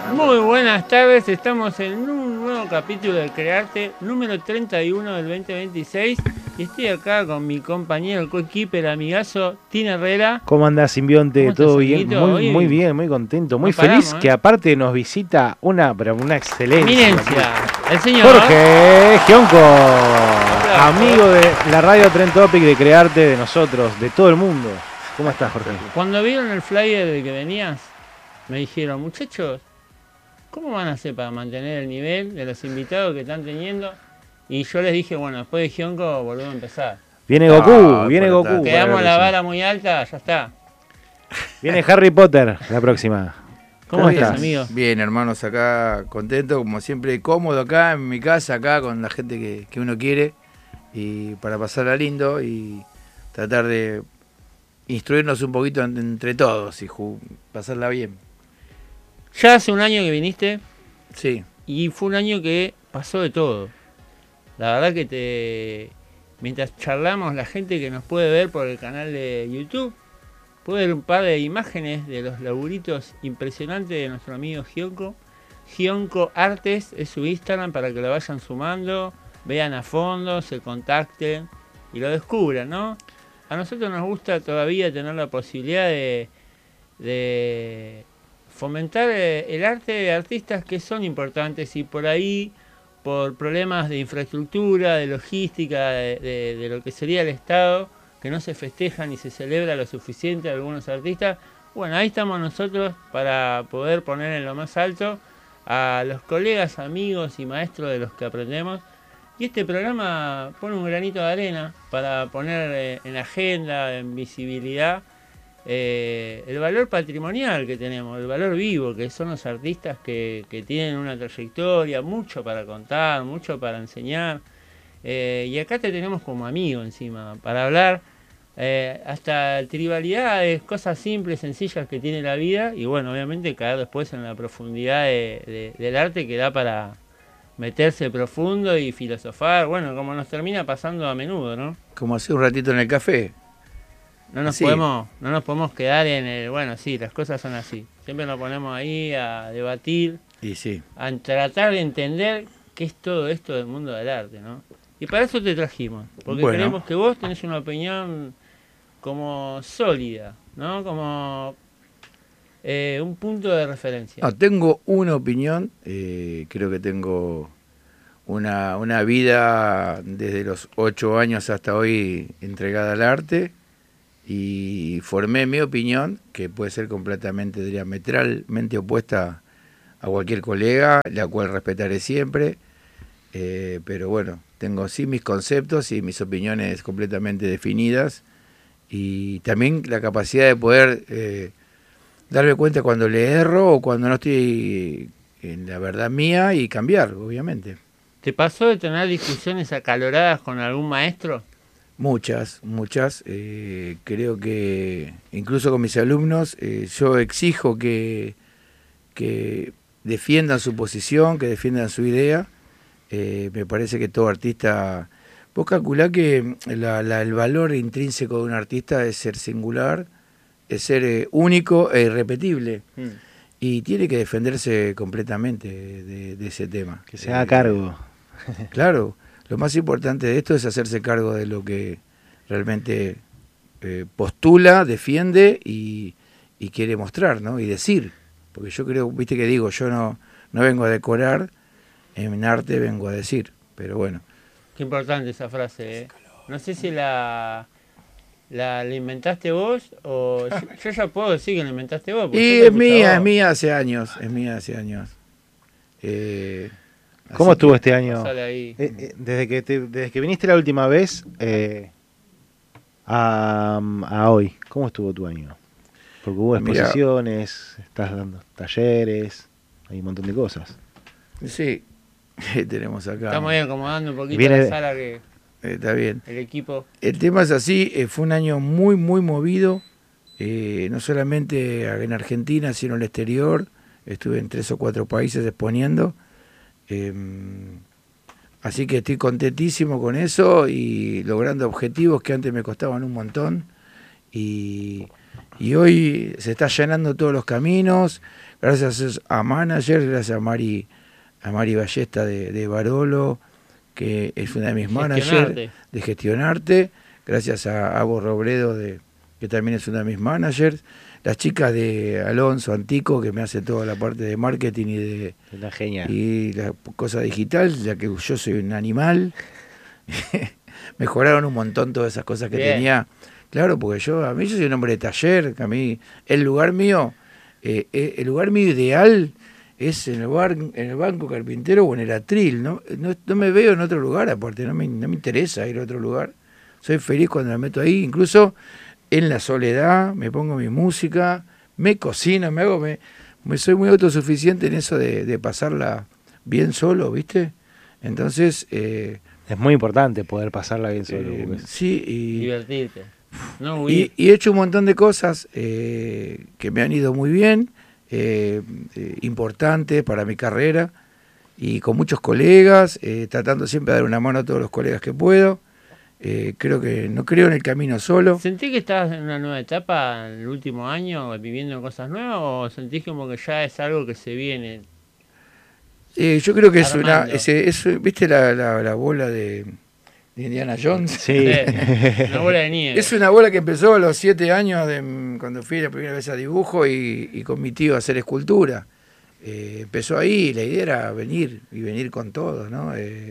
Muy buenas tardes, estamos en un nuevo capítulo de Crearte, número 31 del 2026, y estoy acá con mi compañero, el coequiper, amigazo, Tina Herrera. ¿Cómo andás, simbionte? ¿Cómo estás, ¿Todo bien? amiguito? Muy bien, muy contento, muy no feliz paramos, que aparte nos visita una excelencia. Eminencia, el señor Jorge Gionco, amigo de la radio Trend Topic, de Crearte, de nosotros, de todo el mundo. ¿Cómo estás, Jorge? Cuando vieron el flyer de que venías, me dijeron, muchachos, ¿cómo van a hacer para mantener el nivel de los invitados que están teniendo? Y yo les dije, bueno, después de Gionco volvemos a empezar. Viene Goku, viene Goku. Quedamos la vara muy alta, ya está. Viene Harry Potter la próxima. ¿Cómo estás, amigo? Bien, hermanos, acá contento, como siempre, cómodo acá en mi casa, acá con la gente que uno quiere, y para pasarla lindo y tratar de instruirnos un poquito entre todos y pasarla bien. Ya hace un año que viniste. Sí. Y fue un año que pasó de todo. La verdad que mientras charlamos, la gente que nos puede ver por el canal de YouTube puede ver un par de imágenes de los laburitos impresionantes de nuestro amigo Gionco. Gionco Artes es su Instagram para que lo vayan sumando, vean a fondo, se contacten y lo descubran, ¿no? A nosotros nos gusta todavía tener la posibilidad de fomentar el arte de artistas que son importantes y por ahí, por problemas de infraestructura, de logística, de lo que sería el Estado, que no se festeja ni se celebra lo suficiente a algunos artistas. Bueno, ahí estamos nosotros para poder poner en lo más alto a los colegas, amigos y maestros de los que aprendemos. Y este programa pone un granito de arena para poner en agenda, en visibilidad, el valor patrimonial que tenemos, el valor vivo, que son los artistas que tienen una trayectoria, mucho para contar, mucho para enseñar. Y acá te tenemos como amigo encima, para hablar hasta trivialidades, cosas simples, sencillas que tiene la vida, y bueno, obviamente caer después en la profundidad del arte que da para meterse profundo y filosofar, bueno, como nos termina pasando a menudo, ¿no? Como hace un ratito en el café. No nos podemos quedar en el, bueno, sí, las cosas son así. Siempre nos ponemos ahí a debatir, y sí, a tratar de entender qué es todo esto del mundo del arte, ¿no? Y para eso te trajimos, porque creemos que vos tenés una opinión como sólida, ¿no? Como un punto de referencia. No, tengo una opinión, creo que tengo una vida desde los 8 años hasta hoy entregada al arte, y formé mi opinión, que puede ser completamente, diametralmente opuesta a cualquier colega, la cual respetaré siempre, pero bueno, tengo sí mis conceptos y mis opiniones completamente definidas, y también la capacidad de poder darme cuenta cuando le erro o cuando no estoy en la verdad mía, y cambiar, obviamente. ¿Te pasó de tener discusiones acaloradas con algún maestro? Muchas. Creo que incluso con mis alumnos yo exijo que defiendan su posición, que defiendan su idea. Me parece que todo artista... Vos calculá que el valor intrínseco de un artista es ser singular, es ser único e irrepetible. Y tiene que defenderse completamente de ese tema. Que se haga cargo. Claro. Lo más importante de esto es hacerse cargo de lo que realmente postula, defiende y quiere mostrar, ¿no? Y decir. Porque yo creo, viste que digo, yo no vengo a decorar, en arte vengo a decir. Pero bueno. Qué importante esa frase, ¿eh? No sé si la inventaste vos o... Yo ya puedo decir que la inventaste vos. Y es mía hace años. ¿Cómo estuvo este año? Desde que viniste la última vez a hoy, ¿cómo estuvo tu año? Porque hubo exposiciones, estás dando talleres, hay un montón de cosas. Sí, tenemos acá. Estamos ahí acomodando un poquito la sala que... Está bien. El equipo. El tema es así, fue un año muy, muy movido, no solamente en Argentina, sino en el exterior. Estuve en 3 o 4 países exponiendo. Así que estoy contentísimo con eso y logrando objetivos que antes me costaban un montón, y Y hoy se está llenando todos los caminos, gracias a managers, gracias a Mari Ballesta de Barolo, que es una de mis managers de Gestionarte, gracias a Abo Robledo, que también es una de mis managers, las chicas de Alonso Antico, que me hace toda la parte de marketing y la cosa digital, ya que yo soy un animal. Mejoraron un montón todas esas cosas que tenía. Claro, porque yo soy un hombre de taller, que a mí el lugar mío ideal es en el banco carpintero o en el atril, ¿no? No me veo en otro lugar, aparte, no me interesa ir a otro lugar. Soy feliz cuando me meto ahí, incluso en la soledad, me pongo mi música, me cocino, soy muy autosuficiente en eso de pasarla bien solo, ¿viste? Entonces... es muy importante poder pasarla bien solo. Sí, y... divertirte. No, y he hecho un montón de cosas que me han ido muy bien, importantes para mi carrera, y con muchos colegas, tratando siempre de dar una mano a todos los colegas que puedo. No creo en el camino solo. ¿Sentís que estás en una nueva etapa en el último año, viviendo cosas nuevas, o sentís como que ya es algo que se viene? Yo creo que armando. ¿Viste la bola de Indiana Jones? Sí. Una bola de nieve. Es una bola que empezó a los 7 años, cuando fui la primera vez a dibujo y con mi tío a hacer escultura. Empezó ahí, la idea era venir con todo, ¿no?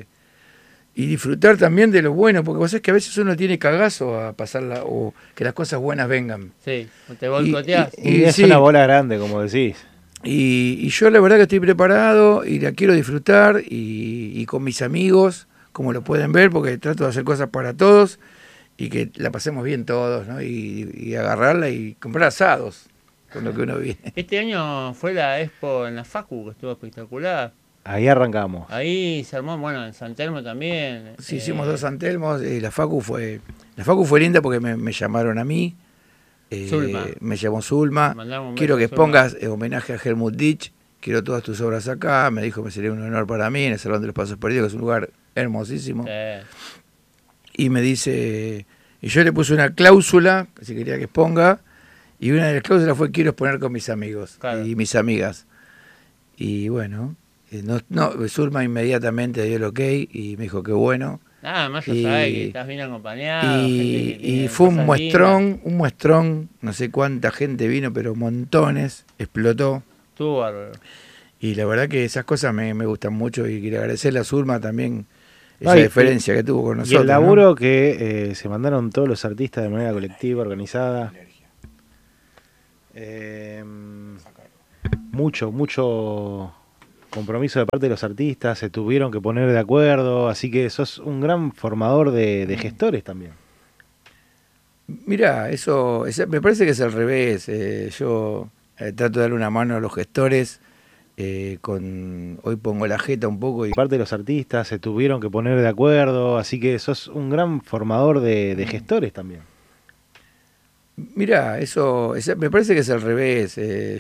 Y disfrutar también de lo bueno, porque vos sabés que a veces uno tiene cagazo a pasarla, o que las cosas buenas vengan. Sí, te boicoteás. Y es una bola grande, como decís. Y yo la verdad que estoy preparado y la quiero disfrutar, y con mis amigos, como lo pueden ver, porque trato de hacer cosas para todos y que la pasemos bien todos, ¿no? Y agarrarla y comprar asados con lo que uno viene. Este año fue la Expo en la Facu, que estuvo espectacular. Ahí arrancamos. Ahí se armó, bueno, en San Telmo también. Sí, hicimos 2 San Telmos, la Facu fue linda porque me llamaron a mí. Me llamó Zulma. Quiero que pongas homenaje a Helmut Ditch. Quiero todas tus obras acá. Me dijo que sería un honor para mí en el Salón de los Pasos Perdidos, que es un lugar hermosísimo. Y me dice, y yo le puse una cláusula, si quería que exponga, y una de las cláusulas fue: quiero exponer con mis amigos y mis amigas. Y bueno, Zulma inmediatamente dio el ok y me dijo que bueno. Nada más, ya sabes que estás bien acompañado. Y fue un muestrón, no sé cuánta gente vino, pero montones, explotó. Estuvo bárbaro. Y la verdad que esas cosas me gustan mucho, y quiero agradecerle a Zulma también esa diferencia que tuvo con nosotros. Y el laburo, ¿no?, que se mandaron todos los artistas de manera colectiva, organizada. Mucho compromiso de parte de los artistas, se tuvieron que poner de acuerdo, así que sos un gran formador de gestores también. Mirá, me parece que es al revés. Yo trato de darle una mano a los gestores. Hoy pongo la jeta un poco. Y parte de los artistas se tuvieron que poner de acuerdo, así que sos un gran formador de gestores también. Mirá, me parece que es al revés.